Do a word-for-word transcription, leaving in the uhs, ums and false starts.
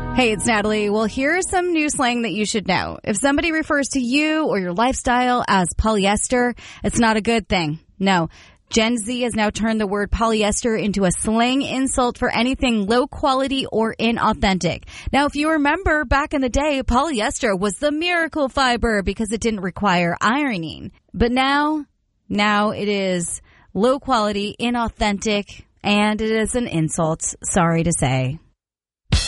Hey, it's Natalie. Well, here's some new slang that you should know. If somebody refers to you or your lifestyle as polyester, it's not a good thing. No. Gen Z has now turned the word polyester into a slang insult for anything low quality or inauthentic. Now, if you remember back in the day, polyester was the miracle fiber because it didn't require ironing. But now, now it is low quality, inauthentic, and it is an insult, sorry to say.